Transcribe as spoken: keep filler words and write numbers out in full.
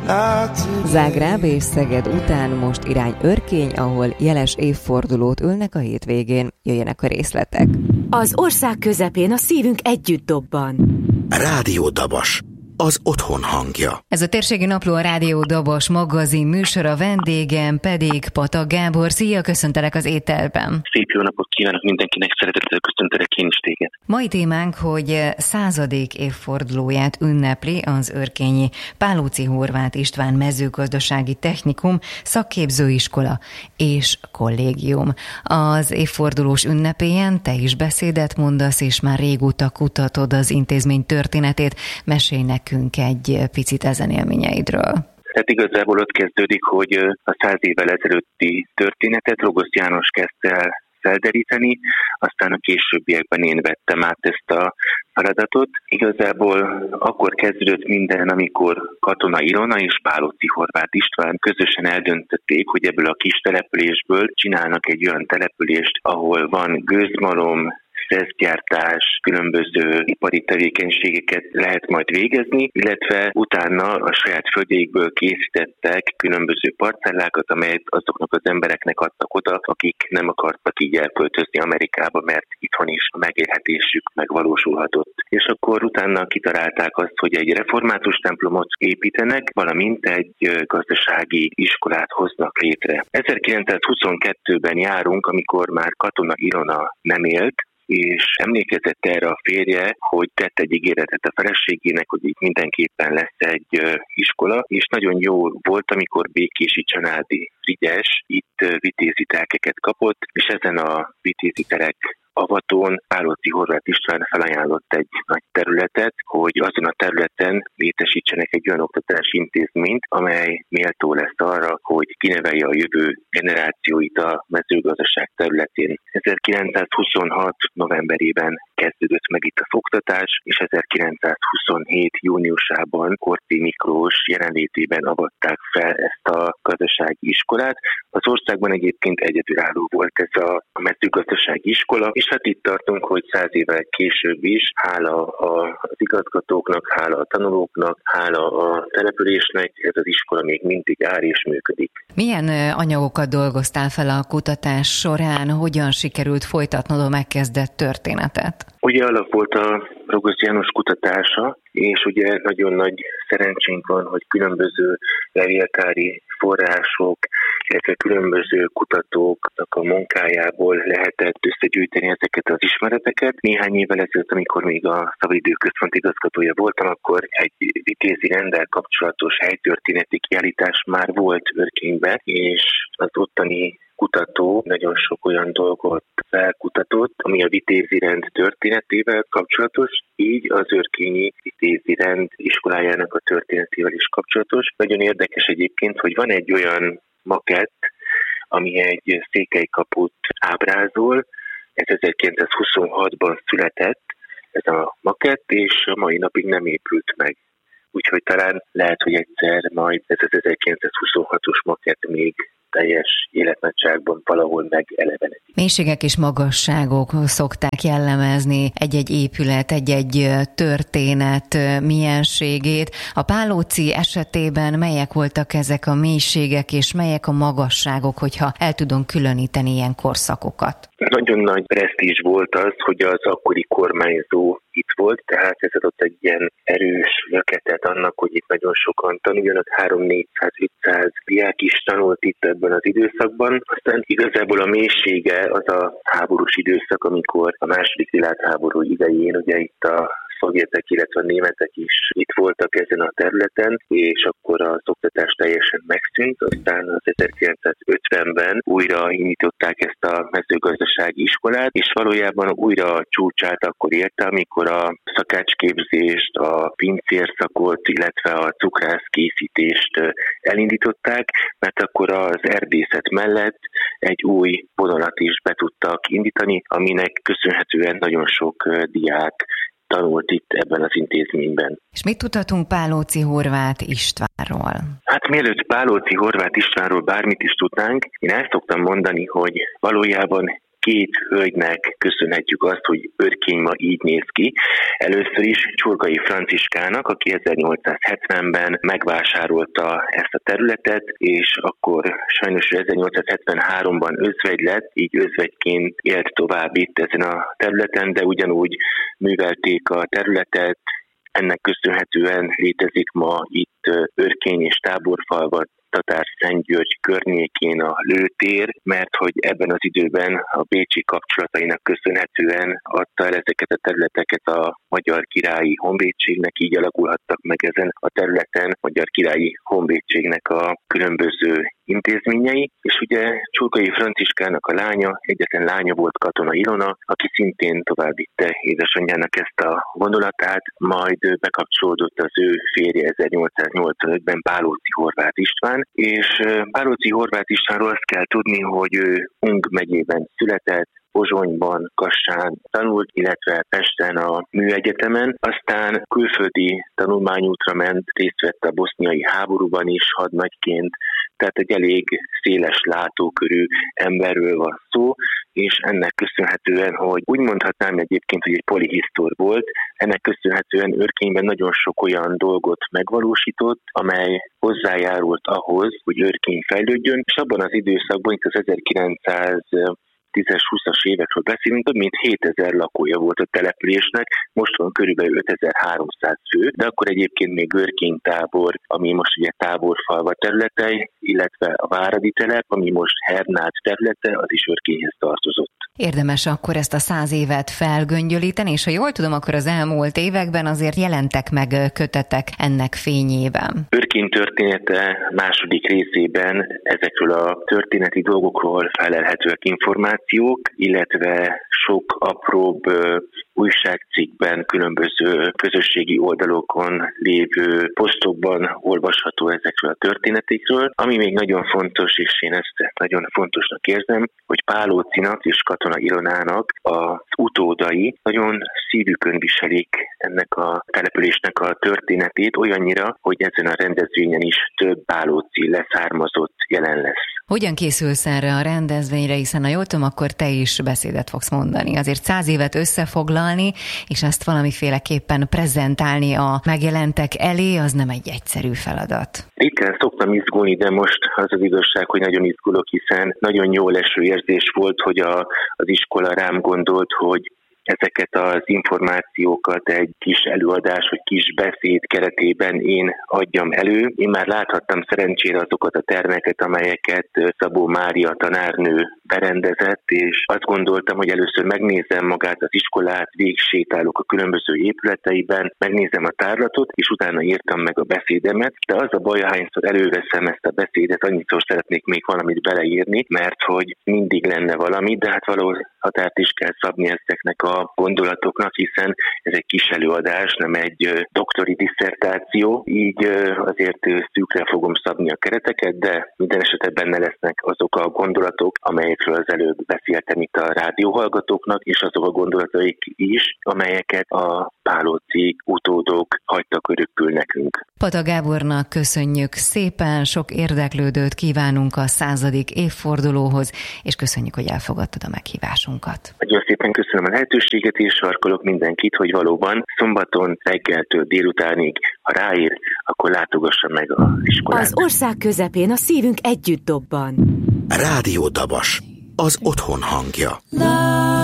Zágráb és Szeged után most irány Örkény, ahol jeles évfordulót ülnek a hétvégén. Jöjjenek a részletek. Az ország közepén a szívünk együtt dobban. Rádió Dabas, az otthon hangja. Ez a Térségi Napló, a Rádió Dabas magazin műsora, vendégem pedig Patag Gábor. Szia, köszöntelek az ételben. Szép jó napot kívánok mindenkinek, szeretettel köszöntelek én is téged. Mai témánk, hogy századik évfordulóját ünnepli az örkényi Pálóczy Horváth István Mezőgazdasági Technikum szakképzőiskola és kollégium. Az évfordulós ünnepélyen te is beszédet mondasz, és már régóta kutatod az intézmény történetét. Mesélj nekünk egy picit ezen élményeidről. Tehát igazából ott kezdődik, hogy a száz évvel ezelőtti történetet Rogosz János kezdte el felderíteni, aztán a későbbiekben én vettem át ezt a feladatot. Igazából akkor kezdődött minden, amikor Katona Ilona és Pálóczy Horváth István közösen eldöntötték, hogy ebből a kis településből csinálnak egy olyan települést, ahol van gőzmalom, szeszgyártás, különböző ipari tevékenységeket lehet majd végezni, illetve utána a saját földjeikből készítettek különböző parcellákat, amelyet azoknak az embereknek adtak oda, akik nem akartak így elköltözni Amerikába, mert itthon is a megélhetésük megvalósulhatott. És akkor utána kitalálták azt, hogy egy református templomot építenek, valamint egy gazdasági iskolát hoznak létre. ezerkilencszázhuszonkettőben járunk, amikor már Katona Ilona nem élt, és emlékezett erre a férje, hogy tett egy ígéretet a feleségének, hogy itt mindenképpen lesz egy iskola, és nagyon jó volt, amikor Békési Csanádi Frigyes itt vitézi telkeket kapott, és ezen a vitézi telek avatón Pálóczy Horváth István felajánlott egy nagy területet, hogy azon a területen létesítsenek egy olyan oktatási intézményt, amely méltó lesz arra, hogy kinevelje a jövő generációit a mezőgazdaság területén. ezerkilencszázhuszonhat novemberében kezdődött meg itt az oktatás, és ezerkilencszázhuszonhét júniusában Korti Miklós jelenlétében avatták fel ezt a gazdasági iskolát. Az országban egyébként egyedülálló volt ez a mezőgazdasági iskola, és hát itt tartunk, hogy száz évvel később is, hála az igazgatóknak, hála a tanulóknak, hála a településnek, ez az iskola még mindig áll és működik. Milyen anyagokat dolgoztál fel a kutatás során, hogyan sikerült folytatnod a megkezdett történetet? Ugye alap volt a Rogosz János kutatása, és ugye nagyon nagy szerencsénk van, hogy különböző levéltári források, illetve különböző kutatóknak a munkájából lehetett összegyűjteni ezeket az ismereteket. Néhány évvel ezelőtt, amikor még a Szabadidő Központ igazgatója voltam, akkor egy vitézi renddel kapcsolatos helytörténeti kiállítás már volt Örkényben, és az ottani kutató nagyon sok olyan dolgot felkutatott, ami a vitézi rend történetével kapcsolatos, így az örkényi vitézi rend iskolájának a történetével is kapcsolatos. Nagyon érdekes egyébként, hogy van egy olyan makett, ami egy székelykaput ábrázol, ez ezerkilencszázhuszonhatban született ez a makett, és a mai napig nem épült meg. Úgyhogy talán lehet, hogy egyszer majd ez az ezerkilencszázhuszonhatos makett még teljes életnagyságban valahol megelevenedik. Mélységek és magasságok szokták jellemezni egy-egy épület, egy-egy történet mienségét. A Pálóczy esetében melyek voltak ezek a mélységek, és melyek a magasságok, hogyha el tudom különíteni ilyen korszakokat? Nagyon nagy presztízs volt az, hogy az akkori kormányzó itt volt, tehát ez adott egy ilyen erős löketet annak, hogy itt nagyon sokan tanuljanak, három-négyszáz-ötszáz diák is tanult itt ebben az időszakban. Aztán igazából a mélysége az a háborús időszak, amikor a második világháború idején ugye itt a szovjetek, illetve a németek is itt voltak ezen a területen, és akkor az oktatás teljesen megszűnt. Aztán az ezerkilencszázötvenben újra indították ezt a mezőgazdasági iskolát, és valójában újra a csúcsát akkor érte, amikor a szakácsképzést, a pincérszakot, illetve a cukrászkészítést elindították, mert akkor az erdészet mellett egy új vonalat is be tudtak indítani, aminek köszönhetően nagyon sok diák tanult itt ebben az intézményben. És mit tudhatunk Pálóczy Horváth Istvánról? Hát mielőtt Pálóczy Horváth Istvánról bármit is tudnánk, én el szoktam mondani, hogy valójában két hölgynek köszönhetjük azt, hogy Örkény ma így néz ki. Először is Csurgai Franciskának, aki ezernyolcszázhetvenben megvásárolta ezt a területet, és akkor sajnos ezernyolcszázhetvenháromban özvegy lett, így özvegyként élt tovább itt ezen a területen, de ugyanúgy művelték a területet. Ennek köszönhetően létezik ma itt Örkény és Táborfalva, Tatár-Szentgyörgy környékén a lőtér, mert hogy ebben az időben a bécsi kapcsolatainak köszönhetően adta el ezeket a területeket a Magyar Királyi Honvédségnek, így alakulhattak meg ezen a területen Magyar Királyi Honvédségnek a különböző intézményei, és ugye Csurgai Franciskának a lánya, egyetlen lánya volt Katona Ilona, aki szintén továbbvitte édesanyjának ezt a vonulatát, majd bekapcsolódott az ő férje ezernyolcszáznyolcvanötben Pálóczy Horváth István, és Pálóczy Horváth Istvánról azt kell tudni, hogy ő Ung megyében született, Pozsonyban, Kassán tanult, illetve Pesten a Műegyetemen. Aztán külföldi tanulmányútra ment, részt vett a boszniai háborúban is hadnagyként, tehát egy elég széles látókörű emberről van szó, és ennek köszönhetően, hogy úgy mondhatnám egyébként, hogy egy polihisztor volt, ennek köszönhetően Örkényben nagyon sok olyan dolgot megvalósított, amely hozzájárult ahhoz, hogy Örkény fejlődjön, és abban az időszakban, itt az ezerkilencszáztízes-húszas évekről beszélünk, több mint hétezer lakója volt a településnek, most van körülbelül ötezer-háromszáz fő, de akkor egyébként még Örkény tábor, ami most ugye Táborfalva területe, illetve a Váradi telep, ami most Hernád területe, az is Örkényhez tartozott. Érdemes akkor ezt a száz évet felgöngyölíteni, és ha jól tudom, akkor az elmúlt években azért jelentek meg kötetek ennek fényében. Örkény története második részében ezekről a történeti dolgokról felelhetőek információk, illetve sok apróbb újságcikkben, különböző közösségi oldalokon lévő posztokban olvasható ezekről a történetekről. Ami még nagyon fontos, és én ezt nagyon fontosnak érzem, hogy Pálóczynak és Katona Ilonának az utódai nagyon szívükön viselik ennek a településnek a történetét, olyannyira, hogy ezen a rendezvényen is több pálóczy leszármazott jelen lesz. Hogyan készülsz erre a rendezvényre, hiszen ha jól tudom, akkor te is beszédet fogsz mondani. Azért száz évet összefoglalni, és ezt valamiféleképpen prezentálni a megjelentek elé, az nem egy egyszerű feladat. Ritkán szoktam izgulni, de most az az igazság, hogy nagyon izgulok, hiszen nagyon jó leső érzés volt, hogy a, az iskola rám gondolt, hogy ezeket az információkat egy kis előadás vagy kis beszéd keretében én adjam elő. Én már láthattam szerencsére azokat a termeket, amelyeket Szabó Mária tanárnő berendezett, és azt gondoltam, hogy először megnézem magát az iskolát, végigsétálok a különböző épületeiben, megnézem a tárlatot, és utána írtam meg a beszédemet, de az a baj, ahányszor előveszem ezt a beszédet, annyiszor szeretnék még valamit beleírni, mert hogy mindig lenne valami, de hát valahol határt is kell szabni ezeknek a gondolatoknak, hiszen ez egy kis előadás, nem egy doktori disszertáció, így azért szűkre fogom szabni a kereteket, de minden esetben benne lesznek azok a gondolatok, amelyekről az előbb beszéltem itt a rádióhallgatóknak, és azok a gondolataik is, amelyeket a pálóczy utódok hagytak örökül nekünk. Pata Gábornak köszönjük szépen, sok érdeklődőt kívánunk a századik évfordulóhoz, és köszönjük, hogy elfogadtad a meghívásunkat. Nagyon szépen köszönöm a lehetőséget, és sarkolok mindenkit, hogy valóban szombaton reggeltől délutánig, ha ráér, akkor látogassa meg az iskolát. Az ország közepén a szívünk együtt dobban. Rádió Dabas, az otthon hangja.